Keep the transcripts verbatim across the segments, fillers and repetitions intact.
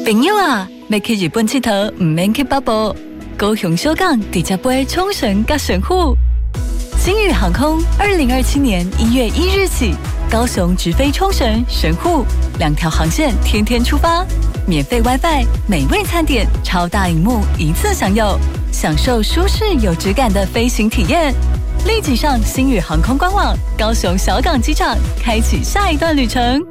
朋友啊，要去日本佚佗，唔免去北部。高雄小港直接飞冲绳甲神户。星宇航空二零二七年一月一日起，高雄直飞冲绳、神户两条航线，天天出发，免费 WiFi， 美味餐点，超大荧幕一次享有，享受舒适有质感的飞行体验。立即上星宇航空官网，高雄小港机场，开启下一段旅程。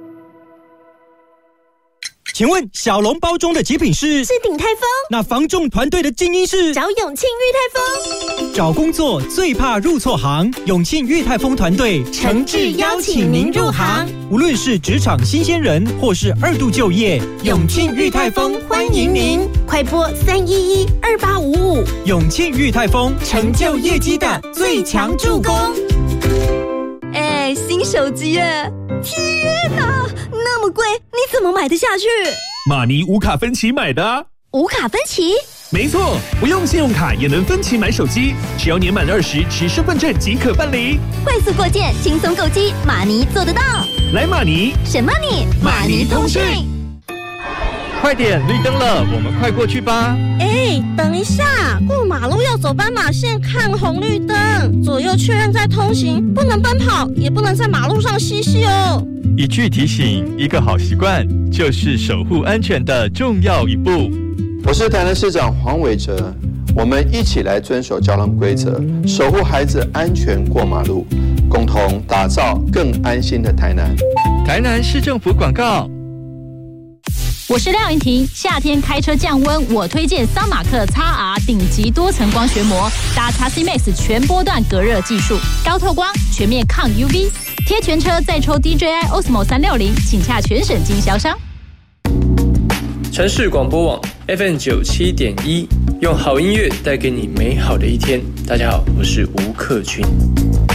请问小笼包中的极品是？ 是鼎泰丰。 那房仲团队的精英是？ 找永庆裕泰丰。 找工作最怕入错行，永庆裕泰丰团队诚挚邀请您入行。 无论是职场新鲜人，或是二度就业， 永庆裕泰丰欢迎您。快拨三一一二八五五。 永庆裕泰丰，成就业绩的最强助攻。 哎，新手机耶！天哪，那么贵，你怎么买得下去？ 马尼无卡分期买的啊。 无卡分期？ 没错，不用信用卡也能分期买手机，只要年满二十，持身份证即可办理。 快速过件，轻松购机，马尼做得到。 来马尼， 什么你？马尼通讯。 快点，绿灯了，我们快过去吧。 哎，等一下，过马路要走斑马线，看红绿灯，左右确认再通行，不能奔跑，也不能在马路上嬉戏哦。 一句提醒，一个好习惯，就是守护安全的重要一步。 我是台南市长黄伟哲，我们一起来遵守交通规则，守护孩子安全过马路，共同打造更安心的台南。 台南市政府广告。 我是廖云婷，夏天开车降温，我推荐桑马克 X R 顶级多层光学膜，搭 X C Max 全波段隔热技术，高透光，全面抗 U V， 贴全车再抽 D J I Osmo 三六零，请洽全省经销商。 城市广播网 F M 九七点一，用好音乐带给你美好的一天。大家好，我是吴克群。